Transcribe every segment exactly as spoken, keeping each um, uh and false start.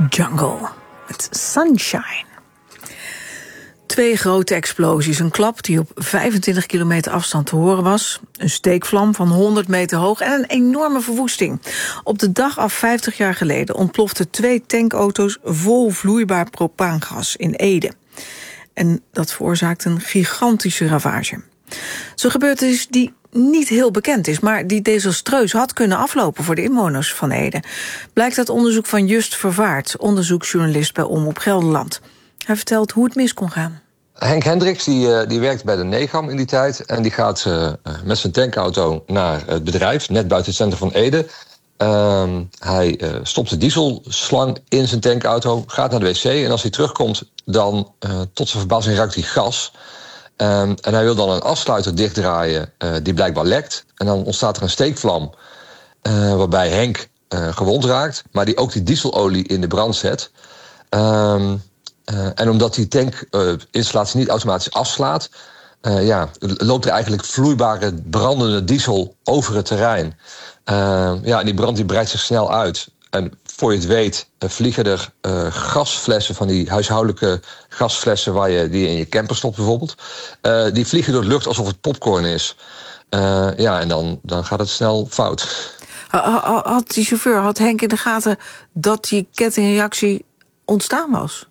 Jungle met Sunshine. Twee grote explosies. Een klap die op vijfentwintig kilometer afstand te horen was. Een steekvlam van honderd meter hoog en een enorme verwoesting. Op de dag af vijftig jaar geleden ontploften twee tankauto's vol vloeibaar propaangas in Ede. En dat veroorzaakte een gigantische ravage. Zo'n gebeurtenis die niet heel bekend is, maar die desastreus had kunnen aflopen voor de inwoners van Ede. Blijkt uit onderzoek van Just Vervaart, onderzoeksjournalist bij Omroep Gelderland. Hij vertelt hoe het mis kon gaan. Henk Hendricks die, uh, die werkt bij de Negam in die tijd. En die gaat uh, met zijn tankauto naar het bedrijf, net buiten het centrum van Ede. Uh, hij uh, stopt de dieselslang in zijn tankauto, gaat naar de wc. En als hij terugkomt, dan uh, tot zijn verbazing ruikt hij gas. Um, en hij wil dan een afsluiter dichtdraaien uh, die blijkbaar lekt. En dan ontstaat er een steekvlam uh, waarbij Henk uh, gewond raakt, maar die ook die dieselolie in de brand zet. Um, uh, en omdat die tankinstallatie uh, niet automatisch afslaat, uh, ja, loopt er eigenlijk vloeibare brandende diesel over het terrein. Uh, ja, en die brand die breidt zich snel uit. En voor je het weet uh, vliegen er uh, gasflessen, van die huishoudelijke gasflessen waar je die in je camper stopt bijvoorbeeld. Uh, die vliegen door de lucht alsof het popcorn is. Uh, ja, en dan, dan gaat het snel fout. Had die chauffeur, had Henk in de gaten dat die kettingreactie ontstaan was?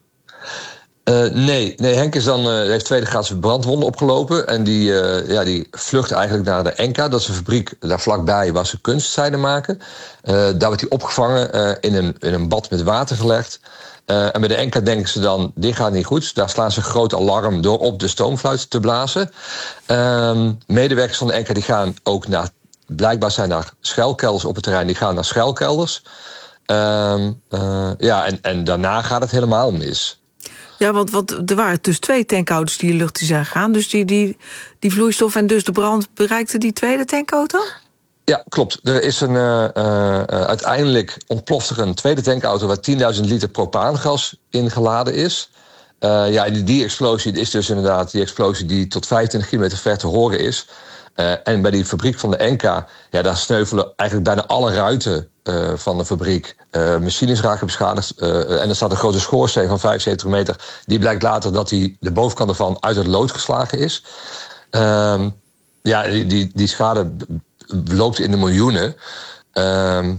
Uh, nee, nee, Henk is dan, uh, heeft tweede graadse brandwonden opgelopen. En die, uh, ja, die vlucht eigenlijk naar de Enka. Dat is een fabriek daar vlakbij waar ze kunstzijde maken. Uh, daar wordt hij opgevangen, uh, in, een, in een bad met water gelegd. Uh, en bij de Enka denken ze dan, dit gaat niet goed. Daar slaan ze een groot alarm door op de stoomfluit te blazen. Uh, medewerkers van de Enka die gaan ook naar, blijkbaar zijn daar schuilkelders op het terrein. Die gaan naar schuilkelders. Uh, uh, ja, en, en daarna gaat het helemaal mis. Ja, want, want er waren dus twee tankauto's die in de lucht zijn gegaan. Dus die, die, die vloeistof en dus de brand bereikte die tweede tankauto? Ja, klopt. Er is een, uh, uh, uiteindelijk ontploft er een tweede tankauto waar tienduizend liter propaangas ingeladen is. Uh, ja, die, die explosie is dus inderdaad die explosie die tot vijfentwintig kilometer ver te horen is. Uh, en bij die fabriek van de Enka, ja, daar sneuvelen eigenlijk bijna alle ruiten uh, van de fabriek. Uh, machines raken beschadigd. Uh, en er staat een grote schoorsteen van vijfenzeventig meter. Die blijkt later dat die, de bovenkant ervan uit het lood geslagen is. Uh, ja, die, die, die schade loopt in de miljoenen. Uh, uh,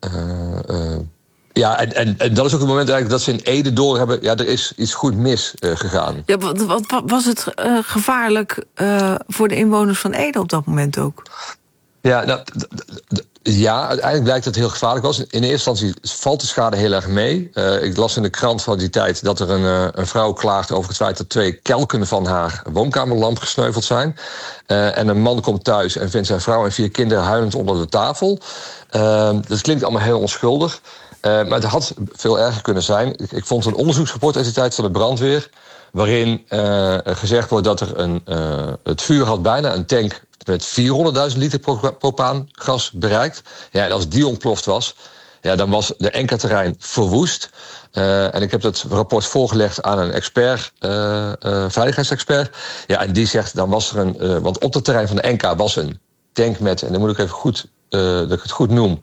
uh, ja, en, en, en dat is ook het moment eigenlijk dat ze in Ede doorhebben, ja, er is iets goed mis uh, gegaan. Ja, wat, wat, was het uh, gevaarlijk uh, voor de inwoners van Ede op dat moment ook? Ja, nou, d- d- d- ja, uiteindelijk blijkt dat het heel gevaarlijk was. In eerste instantie valt de schade heel erg mee. Uh, ik las in de krant van die tijd dat er een, uh, een vrouw klaagt over het feit dat twee kelken van haar woonkamerlamp gesneuveld zijn. Uh, en een man komt thuis en vindt zijn vrouw en vier kinderen huilend onder de tafel. Uh, dat klinkt allemaal heel onschuldig. Uh, maar het had veel erger kunnen zijn. Ik, ik vond een onderzoeksrapport uit de tijd van de brandweer, waarin uh, gezegd wordt dat er een, uh, het vuur had bijna een tank met vierhonderdduizend liter pro- propaangas bereikt. Ja, en als die ontploft was, ja, dan was de Enka-terrein verwoest. Uh, en ik heb dat rapport voorgelegd aan een expert, uh, uh, veiligheidsexpert. Ja, en die zegt, dan was er een, uh, want op het terrein van de Enka was een tank met, en dan moet ik even goed, uh, dat ik het goed noem,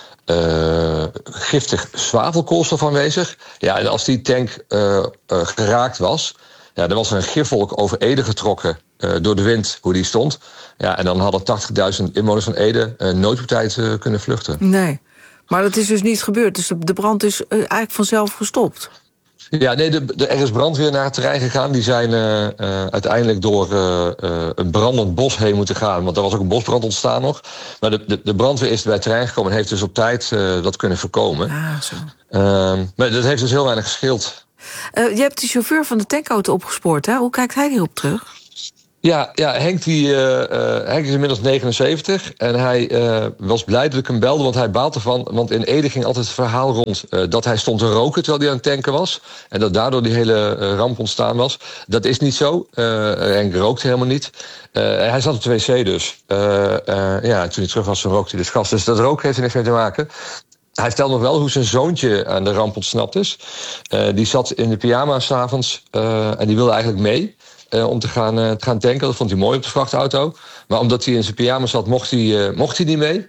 Uh, giftig zwavelkoolstof aanwezig. Ja, en als die tank uh, uh, geraakt was, ja, dan was er een gifwolk over Ede getrokken uh, door de wind, hoe die stond. Ja, en dan hadden tachtigduizend inwoners van Ede uh, nooit op tijd uh, kunnen vluchten. Nee, maar dat is dus niet gebeurd. Dus de, de brand is uh, eigenlijk vanzelf gestopt. Ja, nee, de, de, er is brandweer naar het terrein gegaan. Die zijn uh, uh, uiteindelijk door uh, uh, een brandend bos heen moeten gaan. Want er was ook een bosbrand ontstaan nog. Maar de, de, de brandweer is bij het terrein gekomen en heeft dus op tijd uh, dat kunnen voorkomen. Ah, zo. Uh, maar dat heeft dus heel weinig gescheeld. Uh, je hebt die chauffeur van de tankauto opgespoord, hè? Hoe kijkt hij hierop terug? Ja, ja Henk, die, uh, uh, Henk is inmiddels negenenzeventig. En hij uh, was blij dat ik hem belde, want hij baalt ervan. Want in Ede ging altijd het verhaal rond uh, dat hij stond te roken terwijl hij aan het tanken was. En dat daardoor die hele uh, ramp ontstaan was. Dat is niet zo. Uh, Henk rookte helemaal niet. Uh, hij zat op de wc dus. Uh, uh, ja, toen hij terug was, rookte hij dus gas. Dus dat roken heeft er niks mee te maken. Hij vertelt nog wel hoe zijn zoontje aan de ramp ontsnapt is. Uh, die zat in de pyjama 's avonds uh, en die wilde eigenlijk mee. Uh, om te gaan, uh, te gaan tanken. Dat vond hij mooi op de vrachtauto. Maar omdat hij in zijn pyjama zat, mocht hij, uh, mocht hij niet mee.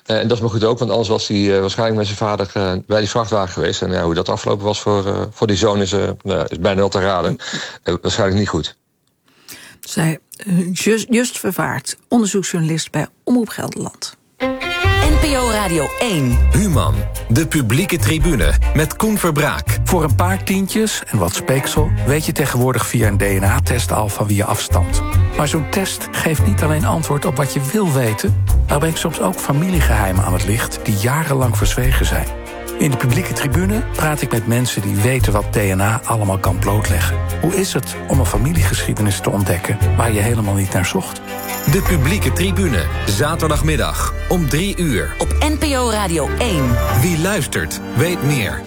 Uh, en dat is maar goed ook, want anders was hij uh, waarschijnlijk met zijn vader uh, bij die vrachtwagen geweest. En uh, hoe dat afgelopen was voor, uh, voor die zoon is, uh, uh, is bijna wel te raden. Uh, waarschijnlijk niet goed. Zij uh, Just, Just Vervaart, onderzoeksjournalist bij Omroep Gelderland. N P O Radio één. Human, de publieke tribune met Koen Verbraak. Voor een paar tientjes en wat speeksel weet je tegenwoordig via een D N A-test al van wie je afstamt. Maar zo'n test geeft niet alleen antwoord op wat je wil weten, maar brengt soms ook familiegeheimen aan het licht die jarenlang verzwegen zijn. In de publieke tribune praat ik met mensen die weten wat D N A allemaal kan blootleggen. Hoe is het om een familiegeschiedenis te ontdekken waar je helemaal niet naar zocht? De publieke tribune, zaterdagmiddag om drie uur. Op N P O Radio één. Wie luistert, weet meer.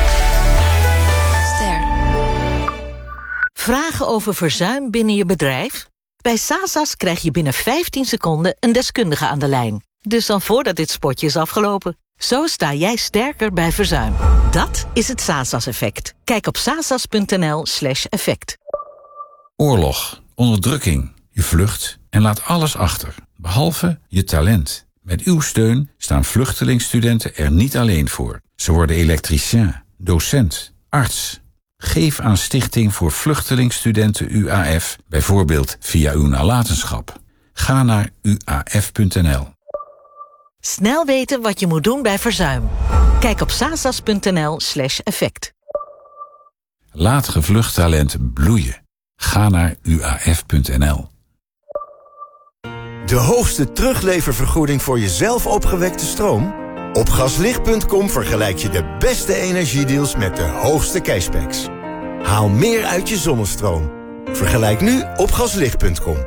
Ster. Vragen over verzuim binnen je bedrijf? Bij Sasas krijg je binnen vijftien seconden een deskundige aan de lijn. Dus dan voordat dit spotje is afgelopen. Zo sta jij sterker bij verzuim. Dat is het Sasas-effect. Kijk op sasas punt n l slash effect. Oorlog, onderdrukking, je vlucht en laat alles achter, behalve je talent. Met uw steun staan vluchtelingstudenten er niet alleen voor. Ze worden elektricien, docent, arts. Geef aan Stichting voor Vluchtelingstudenten U A F, bijvoorbeeld via uw nalatenschap. Ga naar u a f punt n l. Snel weten wat je moet doen bij verzuim. Kijk op sasas punt n l slash effect. Laat gevlucht talent bloeien. Ga naar u a f punt n l. De hoogste terugleververgoeding voor je zelf opgewekte stroom? Op gaslicht punt com vergelijk je de beste energiedeals met de hoogste cashbacks. Haal meer uit je zonnestroom. Vergelijk nu op gaslicht punt com.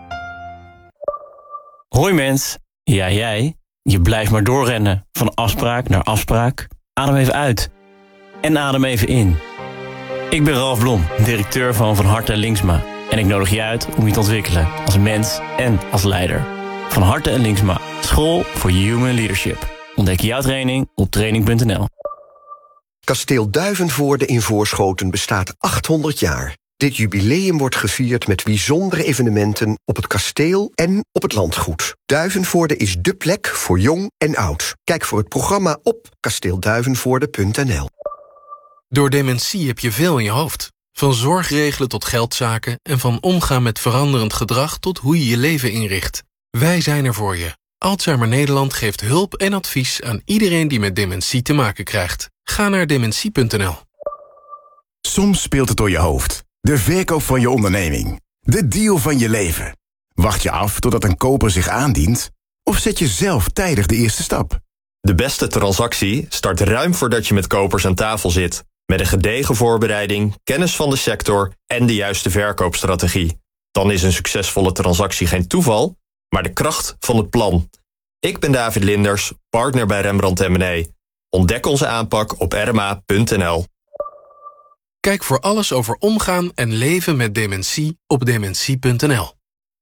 Hoi mens, ja jij. Je blijft maar doorrennen, van afspraak naar afspraak. Adem even uit. En adem even in. Ik ben Ralf Blom, directeur van Van Harte en Linksma. En ik nodig je uit om je te ontwikkelen als mens en als leider. Van Harte en Linksma, school voor human leadership. Ontdek jouw training op training punt n l. Kasteel Duivenvoorde in Voorschoten bestaat achthonderd jaar. Dit jubileum wordt gevierd met bijzondere evenementen op het kasteel en op het landgoed. Duivenvoorde is dé plek voor jong en oud. Kijk voor het programma op kasteel duivenvoorde punt n l. Door dementie heb je veel in je hoofd. Van zorg regelen tot geldzaken en van omgaan met veranderend gedrag tot hoe je je leven inricht. Wij zijn er voor je. Alzheimer Nederland geeft hulp en advies aan iedereen die met dementie te maken krijgt. Ga naar dementie punt n l. Soms speelt het door je hoofd. De verkoop van je onderneming. De deal van je leven. Wacht je af totdat een koper zich aandient? Of zet je zelf tijdig de eerste stap? De beste transactie start ruim voordat je met kopers aan tafel zit. Met een gedegen voorbereiding, kennis van de sector en de juiste verkoopstrategie. Dan is een succesvolle transactie geen toeval, maar de kracht van het plan. Ik ben David Linders, partner bij Rembrandt en Mené. Ontdek onze aanpak op r m a punt n l. Kijk voor alles over omgaan en leven met dementie op dementie punt n l.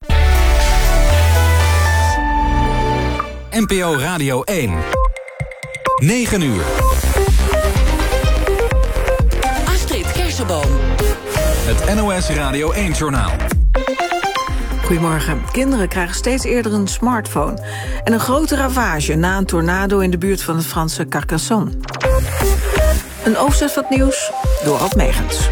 N P O Radio één. negen uur. Astrid Kersenboom. Het N O S Radio één-journaal. Goedemorgen. Kinderen krijgen steeds eerder een smartphone. En een grote ravage na een tornado in de buurt van het Franse Carcassonne. Een overzet van het nieuws door Ad Megens.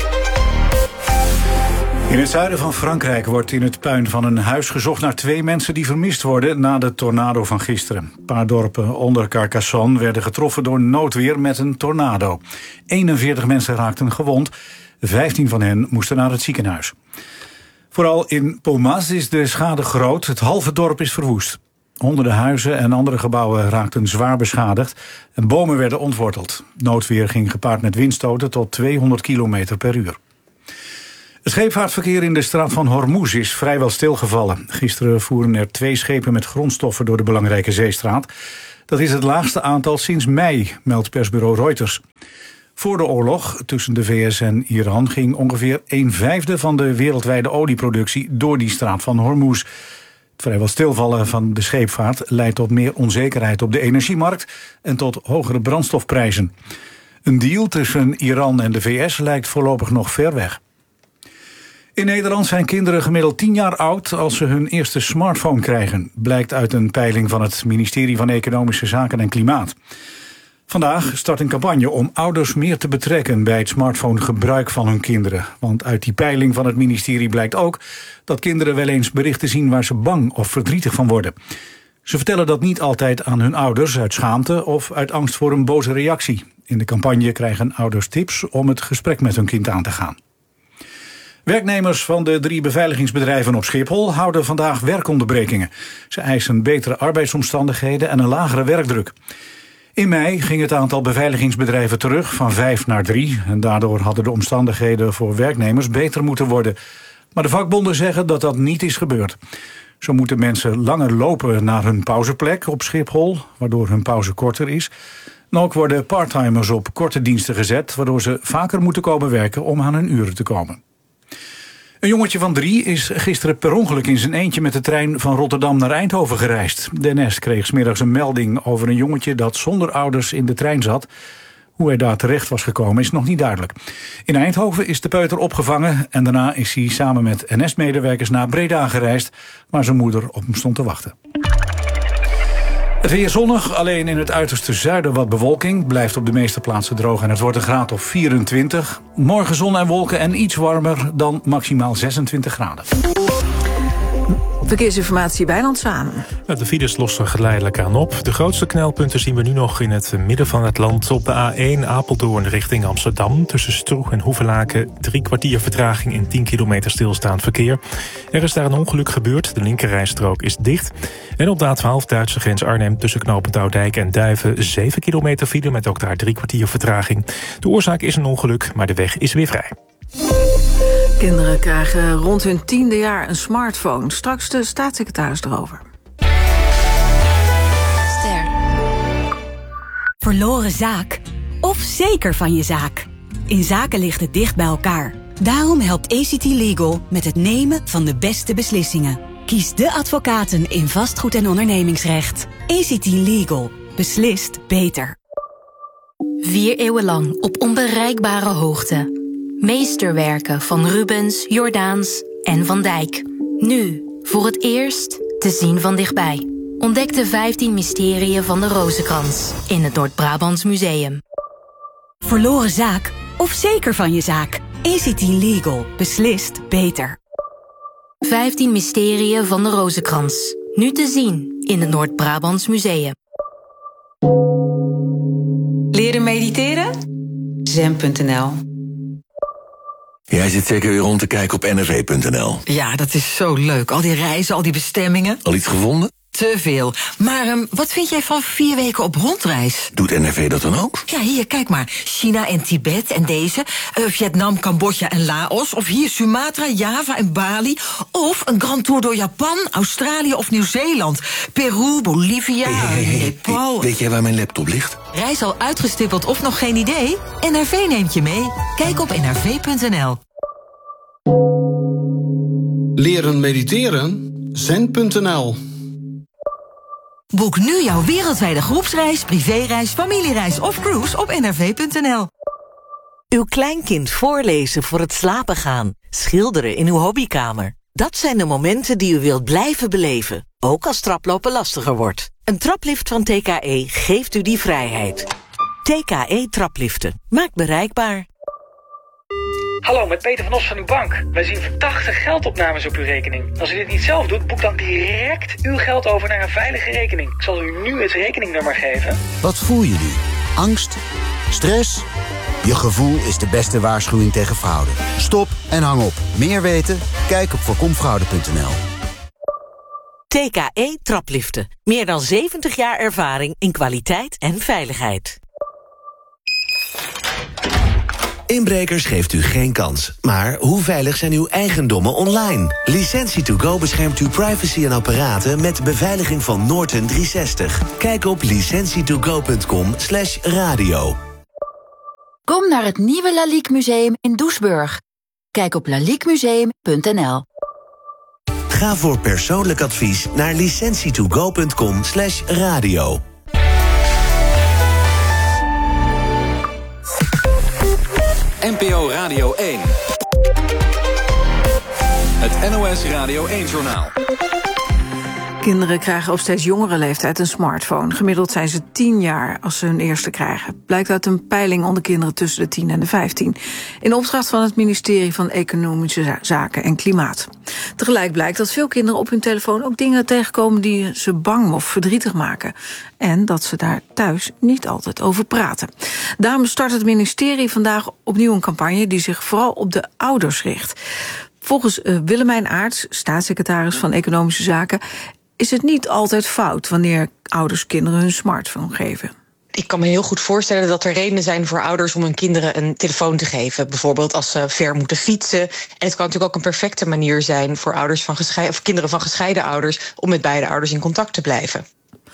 In het zuiden van Frankrijk wordt in het puin van een huis gezocht naar twee mensen die vermist worden na de tornado van gisteren. Een paar dorpen onder Carcassonne werden getroffen door noodweer met een tornado. eenenveertig mensen raakten gewond, vijftien van hen moesten naar het ziekenhuis. Vooral in Pomaz is de schade groot, het halve dorp is verwoest. Honderden huizen en andere gebouwen raakten zwaar beschadigd en bomen werden ontworteld. Noodweer ging gepaard met windstoten tot tweehonderd kilometer per uur. Het scheepvaartverkeer in de straat van Hormuz is vrijwel stilgevallen. Gisteren voeren er twee schepen met grondstoffen door de belangrijke zeestraat. Dat is het laagste aantal sinds mei, meldt persbureau Reuters. Voor de oorlog tussen de V S en Iran ging ongeveer een vijfde van de wereldwijde olieproductie door die straat van Hormuz. Het vrijwel stilvallen van de scheepvaart leidt tot meer onzekerheid op de energiemarkt en tot hogere brandstofprijzen. Een deal tussen Iran en de V S lijkt voorlopig nog ver weg. In Nederland zijn kinderen gemiddeld tien jaar oud als ze hun eerste smartphone krijgen, blijkt uit een peiling van het ministerie van Economische Zaken en Klimaat. Vandaag start een campagne om ouders meer te betrekken bij het smartphonegebruik van hun kinderen. Want uit die peiling van het ministerie blijkt ook dat kinderen wel eens berichten zien waar ze bang of verdrietig van worden. Ze vertellen dat niet altijd aan hun ouders uit schaamte of uit angst voor een boze reactie. In de campagne krijgen ouders tips om het gesprek met hun kind aan te gaan. Werknemers van de drie beveiligingsbedrijven op Schiphol houden vandaag werkonderbrekingen. Ze eisen betere arbeidsomstandigheden en een lagere werkdruk. In mei ging het aantal beveiligingsbedrijven terug van vijf naar drie. En daardoor hadden de omstandigheden voor werknemers beter moeten worden. Maar de vakbonden zeggen dat dat niet is gebeurd. Zo moeten mensen langer lopen naar hun pauzeplek op Schiphol, waardoor hun pauze korter is. En ook worden parttimers op korte diensten gezet, waardoor ze vaker moeten komen werken om aan hun uren te komen. Een jongetje van drie is gisteren per ongeluk in zijn eentje met de trein van Rotterdam naar Eindhoven gereisd. De N S kreeg 's middags een melding over een jongetje dat zonder ouders in de trein zat. Hoe hij daar terecht was gekomen is nog niet duidelijk. In Eindhoven is de peuter opgevangen en daarna is hij samen met N S-medewerkers naar Breda gereisd, waar zijn moeder op hem stond te wachten. Het weer zonnig, alleen in het uiterste zuiden wat bewolking. Blijft op de meeste plaatsen droog en het wordt een graad of vierentwintig. Morgen zon en wolken en iets warmer dan maximaal zesentwintig graden. Verkeersinformatie bij Landsaan. De files lossen geleidelijk aan op. De grootste knelpunten zien we nu nog in het midden van het land. Op de A één Apeldoorn richting Amsterdam. Tussen Stroeg en Hoevelaken drie kwartier vertraging en tien kilometer stilstaand verkeer. Er is daar een ongeluk gebeurd. De linkerrijstrook is dicht. En op de A twaalf Duitse grens Arnhem tussen knooppunt Oudijk en Duiven zeven kilometer file met ook daar drie kwartier vertraging. De oorzaak is een ongeluk, maar de weg is weer vrij. Kinderen krijgen rond hun tiende jaar een smartphone. Straks de staatssecretaris erover. Ster. Verloren zaak? Of zeker van je zaak? In zaken ligt het dicht bij elkaar. Daarom helpt A C T Legal met het nemen van de beste beslissingen. Kies de advocaten in vastgoed- en ondernemingsrecht. A C T Legal. Beslist beter. Vier eeuwen lang op onbereikbare hoogte. Meesterwerken van Rubens, Jordaans en Van Dijk. Nu, voor het eerst, te zien van dichtbij. Ontdek de vijftien mysterieën van de Rozenkrans in het Noord-Brabants Museum. Verloren zaak? Of zeker van je zaak? A C T Legal. Beslist beter. vijftien mysterieën van de Rozenkrans. Nu te zien in het Noord-Brabants Museum. Leren mediteren? Zen punt n l. Jij zit zeker weer rond te kijken op N R V punt n l. Ja, dat is zo leuk. Al die reizen, al die bestemmingen. Al iets gevonden? Te veel. Maar um, wat vind jij van vier weken op rondreis? Doet N R V dat dan ook? Ja, hier, kijk maar. China en Tibet en deze. Uh, Vietnam, Cambodja en Laos. Of hier Sumatra, Java en Bali. Of een grand tour door Japan, Australië of Nieuw-Zeeland. Peru, Bolivia, hey, hey, hey, Nepal. Hey, weet jij waar mijn laptop ligt? Reis al uitgestippeld of nog geen idee? N R V neemt je mee. Kijk op N R V punt n l. Leren mediteren? Zen punt n l. Boek nu jouw wereldwijde groepsreis, privéreis, familiereis of cruise op N R V punt n l. Uw kleinkind voorlezen voor het slapen gaan. Schilderen in uw hobbykamer. Dat zijn de momenten die u wilt blijven beleven. Ook als traplopen lastiger wordt. Een traplift van T K E geeft u die vrijheid. T K E trapliften. Maakt bereikbaar. Hallo, met Peter van Os van uw bank. Wij zien verdachte geldopnames op uw rekening. Als u dit niet zelf doet, boek dan direct uw geld over naar een veilige rekening. Ik zal u nu het rekeningnummer geven. Wat voel je nu? Angst? Stress? Je gevoel is de beste waarschuwing tegen fraude. Stop en hang op. Meer weten? Kijk op voorkom fraude punt n l. T K E trapliften. Meer dan zeventig jaar ervaring in kwaliteit en veiligheid. Inbrekers geeft u geen kans. Maar hoe veilig zijn uw eigendommen online? Licentie to go beschermt uw privacy en apparaten met de beveiliging van Norton driehonderdzestig. Kijk op licentie to go punt com slash radio. Kom naar het nieuwe Lalique Museum in Doesburg. Kijk op lalique museum punt n l. Ga voor persoonlijk advies naar licentie to go punt com slash radio. N P O Radio één. Het N O S Radio één-journaal. Kinderen krijgen op steeds jongere leeftijd een smartphone. Gemiddeld zijn ze tien jaar als ze hun eerste krijgen. Blijkt uit een peiling onder kinderen tussen de tien en de vijftien. In opdracht van het ministerie van Economische Zaken en Klimaat. Tegelijk blijkt dat veel kinderen op hun telefoon ook dingen tegenkomen die ze bang of verdrietig maken. En dat ze daar thuis niet altijd over praten. Daarom start het ministerie vandaag opnieuw een campagne die zich vooral op de ouders richt. Volgens uh, Willemijn Aarts, staatssecretaris van Economische Zaken, is het niet altijd fout wanneer ouders kinderen hun smartphone geven. Ik kan me heel goed voorstellen dat er redenen zijn voor ouders om hun kinderen een telefoon te geven. Bijvoorbeeld als ze ver moeten fietsen. En het kan natuurlijk ook een perfecte manier zijn voor ouders van gescheiden, of kinderen van gescheiden ouders om met beide ouders in contact te blijven.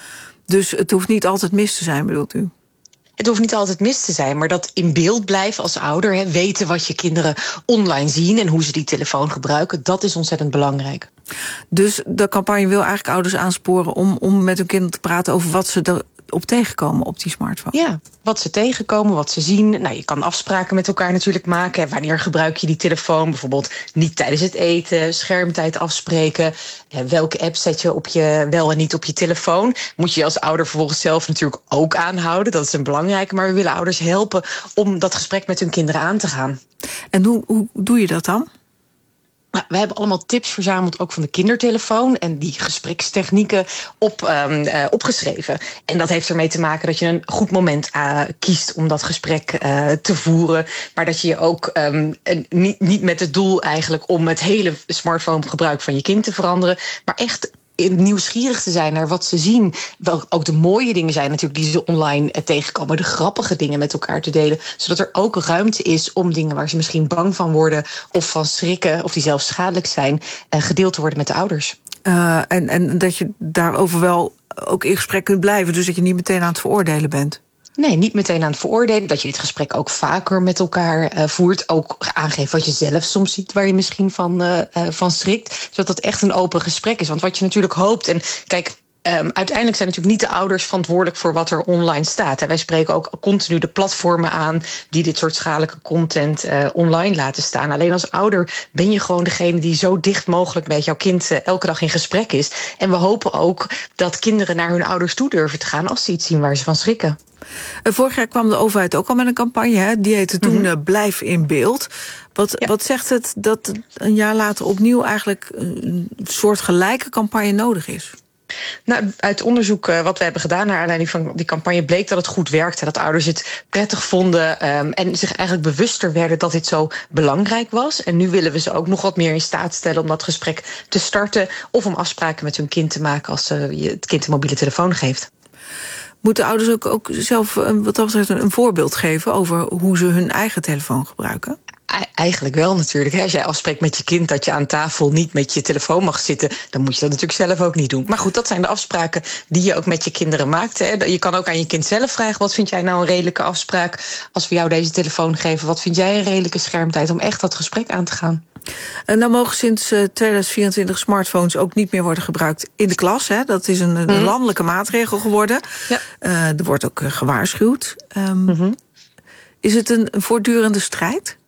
Dus het hoeft niet altijd mis te zijn, bedoelt u? Het hoeft niet altijd mis te zijn, maar dat in beeld blijven als ouder, he, weten wat je kinderen online zien en hoe ze die telefoon gebruiken, dat is ontzettend belangrijk. Dus de campagne wil eigenlijk ouders aansporen om, om met hun kinderen te praten over wat ze erop tegenkomen op die smartphone. Ja, wat ze tegenkomen, wat ze zien. Nou, je kan afspraken met elkaar natuurlijk maken. Wanneer gebruik je die telefoon? Bijvoorbeeld niet tijdens het eten, schermtijd afspreken. Welke app zet je op je wel en niet op je telefoon? Moet je als ouder vervolgens zelf natuurlijk ook aanhouden. Dat is een belangrijke, maar we willen ouders helpen om dat gesprek met hun kinderen aan te gaan. En hoe, hoe doe je dat dan? Nou, we hebben allemaal tips verzameld, ook van de kindertelefoon, en die gesprekstechnieken op, um, uh, opgeschreven. En dat heeft ermee te maken dat je een goed moment uh, kiest om dat gesprek uh, te voeren. Maar dat je je ook um, niet, niet met het doel eigenlijk om het hele smartphonegebruik van je kind te veranderen, maar echt nieuwsgierig te zijn naar wat ze zien. Wel, ook de mooie dingen zijn natuurlijk die ze online eh, tegenkomen. De grappige dingen met elkaar te delen. Zodat er ook ruimte is om dingen waar ze misschien bang van worden of van schrikken, of die zelfs schadelijk zijn, eh, gedeeld te worden met de ouders. Uh, en, en dat je daarover wel ook in gesprek kunt blijven. Dus dat je niet meteen aan het veroordelen bent. Nee, niet meteen aan het veroordelen. Dat je dit gesprek ook vaker met elkaar uh, voert. Ook aangeeft wat je zelf soms ziet waar je misschien van, uh, uh, van schrikt. Zodat het echt een open gesprek is. Want wat je natuurlijk hoopt, en kijk, Um, uiteindelijk zijn natuurlijk niet de ouders verantwoordelijk voor wat er online staat. En wij spreken ook continu de platformen aan die dit soort schadelijke content uh, online laten staan. Alleen als ouder ben je gewoon degene die zo dicht mogelijk met jouw kind uh, elke dag in gesprek is. En we hopen ook dat kinderen naar hun ouders toe durven te gaan als ze iets zien waar ze van schrikken. Vorig jaar kwam de overheid ook al met een campagne, hè? Die heette toen mm-hmm. uh, Blijf in beeld. Wat, ja. wat zegt het dat een jaar later opnieuw eigenlijk een soort gelijke campagne nodig is? Nou, uit onderzoek uh, wat we hebben gedaan naar aanleiding van die campagne bleek dat het goed werkte. Dat ouders het prettig vonden um, en zich eigenlijk bewuster werden dat dit zo belangrijk was. En nu willen we ze ook nog wat meer in staat stellen om dat gesprek te starten of om afspraken met hun kind te maken als uh, je het kind een mobiele telefoon geeft. Moeten ouders ook, ook zelf wat dat betreft een voorbeeld geven over hoe ze hun eigen telefoon gebruiken? Eigenlijk wel natuurlijk. Als jij afspreekt met je kind dat je aan tafel niet met je telefoon mag zitten, dan moet je dat natuurlijk zelf ook niet doen. Maar goed, dat zijn de afspraken die je ook met je kinderen maakt. Je kan ook aan je kind zelf vragen, wat vind jij nou een redelijke afspraak? Als we jou deze telefoon geven, wat vind jij een redelijke schermtijd om echt dat gesprek aan te gaan? En dan mogen sinds tweeduizend vierentwintig smartphones ook niet meer worden gebruikt in de klas. Hè? Dat is een, een mm-hmm. landelijke maatregel geworden. Ja. Uh, er wordt ook gewaarschuwd. Um, mm-hmm. Is het een, een voortdurende strijd?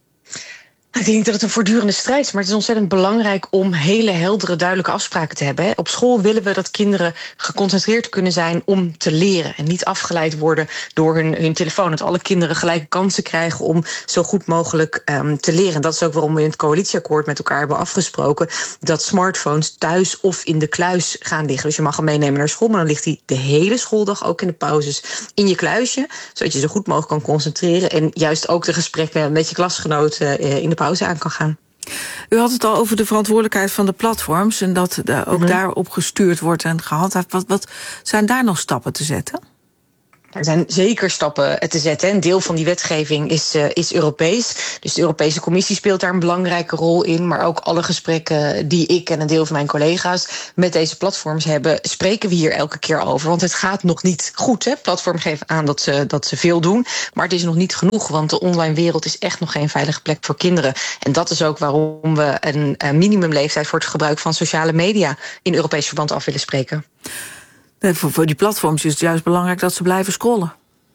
Ik denk niet dat het een voortdurende strijd is, maar het is ontzettend belangrijk om hele heldere, duidelijke afspraken te hebben. Op school willen we dat kinderen geconcentreerd kunnen zijn om te leren en niet afgeleid worden door hun, hun telefoon. Dat alle kinderen gelijke kansen krijgen om zo goed mogelijk um, te leren. Dat is ook waarom we in het coalitieakkoord met elkaar hebben afgesproken dat smartphones thuis of in de kluis gaan liggen. Dus je mag hem meenemen naar school, maar dan ligt hij de hele schooldag, ook in de pauzes, in je kluisje, zodat je zo goed mogelijk kan concentreren en juist ook de gesprekken met je klasgenoten uh, in de pauze aan kan gaan. U had het al over de verantwoordelijkheid van de platforms en dat uh, ook mm-hmm. daarop gestuurd wordt en gehandhaafd. Wat, wat zijn daar nog stappen te zetten? Er zijn zeker stappen te zetten. Een deel van die wetgeving is, uh, is Europees. Dus de Europese Commissie speelt daar een belangrijke rol in. Maar ook alle gesprekken die ik en een deel van mijn collega's met deze platforms hebben, spreken we hier elke keer over. Want het gaat nog niet goed. Hè? Platforms geven aan dat ze, dat ze veel doen. Maar het is nog niet genoeg. Want de online wereld is echt nog geen veilige plek voor kinderen. En dat is ook waarom we een, een minimumleeftijd voor het gebruik van sociale media in Europees verband af willen spreken. Voor die platforms is het juist belangrijk dat ze blijven scrollen.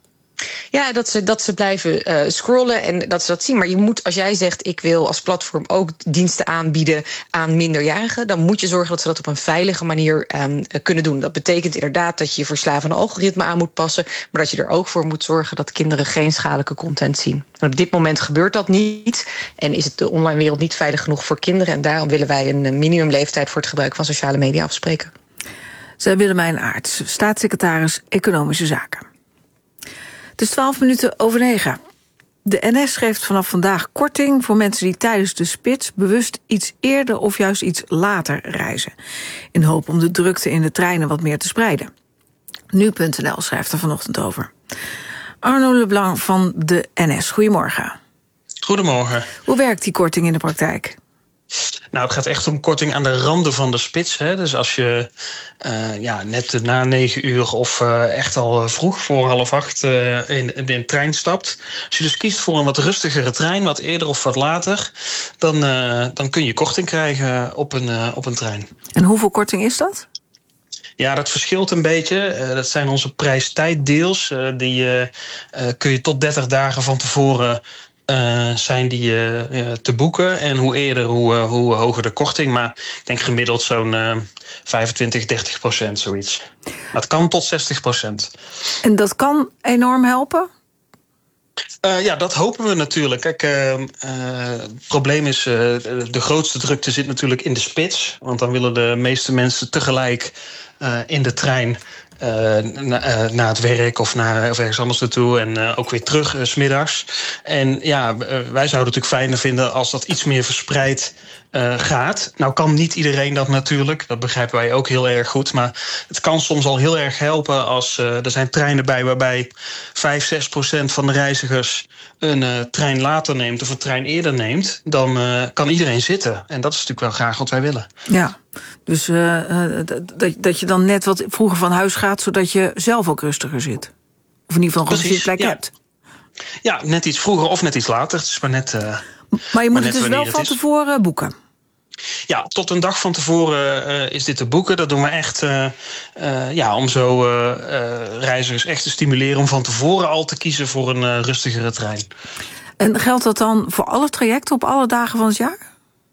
Ja, dat ze, dat ze blijven uh, scrollen en dat ze dat zien. Maar je moet, als jij zegt, ik wil als platform ook diensten aanbieden aan minderjarigen, dan moet je zorgen dat ze dat op een veilige manier um, kunnen doen. Dat betekent inderdaad dat je je verslavende algoritme aan moet passen, maar dat je er ook voor moet zorgen dat kinderen geen schadelijke content zien. En op dit moment gebeurt dat niet en is het de online wereld niet veilig genoeg voor kinderen. En daarom willen wij een minimumleeftijd voor het gebruik van sociale media afspreken. Zij Willemijn Aarts, staatssecretaris Economische Zaken. Het is twaalf minuten over negen. De N S geeft vanaf vandaag korting voor mensen die tijdens de spits bewust iets eerder of juist iets later reizen. In hoop om de drukte in de treinen wat meer te spreiden. Nu punt n l schrijft er vanochtend over. Arno Leblanc van de N S, goedemorgen. Goedemorgen. Hoe werkt die korting in de praktijk? Nou, het gaat echt om korting aan de randen van de spits. Hè. Dus als je uh, ja, net na negen uur of uh, echt al vroeg voor half acht uh, in, in de trein stapt. Als je dus kiest voor een wat rustigere trein, wat eerder of wat later, dan, uh, dan kun je korting krijgen op een, uh, op een trein. En hoeveel korting is dat? Ja, dat verschilt een beetje. Uh, dat zijn onze prijstijddeals. Uh, die uh, uh, kun je tot dertig dagen van tevoren Uh, zijn die uh, te boeken. En hoe eerder, hoe, uh, hoe hoger de korting. Maar ik denk gemiddeld zo'n uh, vijfentwintig, dertig procent zoiets. Maar het kan tot zestig procent. En dat kan enorm helpen? Uh, ja, dat hopen we natuurlijk. Kijk, uh, uh, het probleem is, uh, de grootste drukte zit natuurlijk in de spits. Want dan willen de meeste mensen tegelijk uh, in de trein Uh, na, uh, naar het werk of, naar, of ergens anders naartoe en uh, ook weer terug uh, 's middags. En ja, uh, wij zouden het natuurlijk fijner vinden als dat iets meer verspreid uh, gaat. Nou kan niet iedereen dat natuurlijk, dat begrijpen wij ook heel erg goed. Maar het kan soms al heel erg helpen als uh, er zijn treinen bij waarbij vijf, zes procent van de reizigers een uh, trein later neemt of een trein eerder neemt. Dan uh, kan iedereen zitten. En dat is natuurlijk wel graag wat wij willen. Ja. Dus uh, uh, dat, dat je dan net wat vroeger van huis gaat, zodat je zelf ook rustiger zit. Of in ieder geval een zitplek ja. hebt. Ja, net iets vroeger of net iets later. Het is maar net. Uh, maar je moet het dus wel van tevoren boeken. Ja, tot een dag van tevoren uh, is dit te boeken. Dat doen we echt uh, uh, ja, om zo uh, uh, reizigers echt te stimuleren om van tevoren al te kiezen voor een uh, rustigere trein. En geldt dat dan voor alle trajecten op alle dagen van het jaar?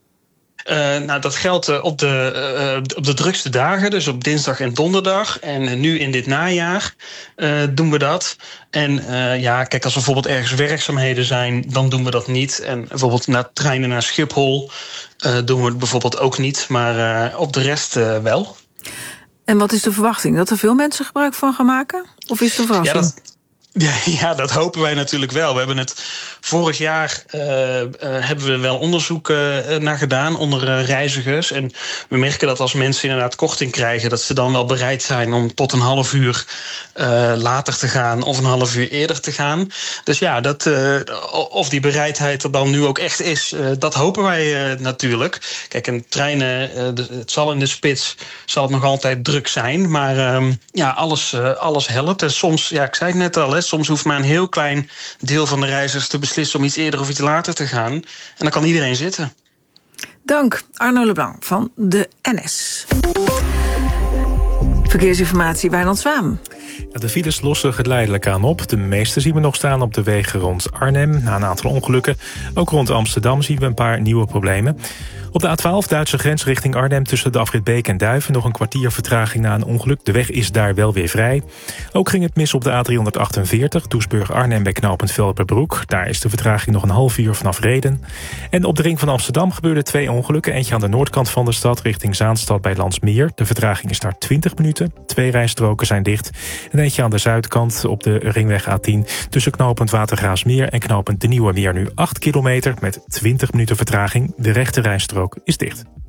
Uh, nou, dat geldt uh, op, de, uh, op de drukste dagen, dus op dinsdag en donderdag. En uh, nu in dit najaar uh, doen we dat. En uh, ja, kijk, als er bijvoorbeeld ergens werkzaamheden zijn, dan doen we dat niet. En bijvoorbeeld naar treinen naar Schiphol uh, doen we het bijvoorbeeld ook niet. Maar uh, op de rest uh, wel. En wat is de verwachting? Dat er veel mensen gebruik van gaan maken? Of is het een verrassing? Ja, dat... Ja, ja, dat hopen wij natuurlijk wel. We hebben het vorig jaar uh, uh, hebben we wel onderzoek uh, naar gedaan onder uh, reizigers. En we merken dat als mensen inderdaad korting krijgen, dat ze dan wel bereid zijn om tot een half uur uh, later te gaan of een half uur eerder te gaan. Dus ja, dat, uh, of die bereidheid er dan nu ook echt is, uh, dat hopen wij uh, natuurlijk. Kijk, een treinen, uh, de, het zal in de spits zal het nog altijd druk zijn, maar uh, ja, alles, uh, alles helpt. En soms, ja, ik zei het net al, hè, soms hoeft maar een heel klein deel van de reizigers te beslissen om iets eerder of iets later te gaan. En dan kan iedereen zitten. Dank, Arno Leblanc van de N S. Verkeersinformatie, Wijnand Zwaan. Ja, de files lossen geleidelijk aan op. De meeste zien we nog staan op de wegen rond Arnhem. Na een aantal ongelukken. Ook rond Amsterdam zien we een paar nieuwe problemen. Op de A twaalf, Duitse grens richting Arnhem, tussen de afrit Beek en Duiven nog een kwartier vertraging na een ongeluk. De weg is daar wel weer vrij. Ook ging het mis op de A driehonderdachtenveertig, Doesburg-Arnhem bij knooppunt Velperbroek. Daar is de vertraging nog een half uur vanaf Rheden. En op de ring van Amsterdam gebeurden twee ongelukken. Eentje aan de noordkant van de stad richting Zaanstad bij Landsmeer. De vertraging is daar twintig minuten. Twee rijstroken zijn dicht. En eentje aan de zuidkant op de ringweg A tien tussen knooppunt Watergraafsmeer en knooppunt De Nieuwe Meer nu acht kilometer met twintig minuten vertraging. De rechte rijstrook is dicht.